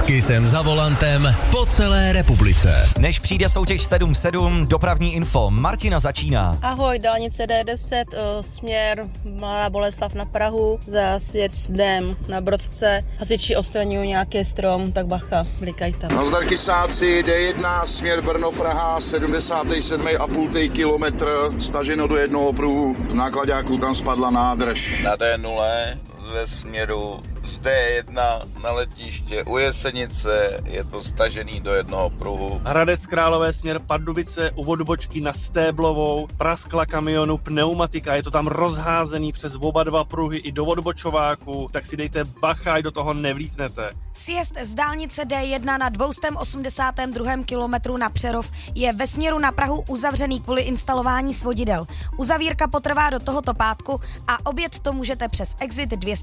Kissem za volantem po celé republice. Než přijde soutěž 7-7, dopravní info. Martina začíná. Ahoj, dálnice D10, směr Malá Boleslav na Prahu, za sjezdem na Brodce. Hasiči odstraňují nějaký strom, tak bacha, blikajte. Nazdar kysáci, D1, směr Brno-Praha, 77,5 kilometr, staženo do jednoho pruhu, z náklaďáků tam spadla nádrž. Na D0 ve směru z D1 na letiště u Jesenice je to stažený do jednoho pruhu. Hradec Králové směr Pardubice u odbočky na Stéblovou, praskla kamionu pneumatika, je to tam rozházený přes oba dva pruhy i do odbočováku, tak si dejte bacha, ať do toho nevlítnete. Sjezd z dálnice D1 na 282. kilometru na Přerov je ve směru na Prahu uzavřený kvůli instalování svodidel. Uzavírka potrvá do tohoto pátku a objet to můžete přes exit 200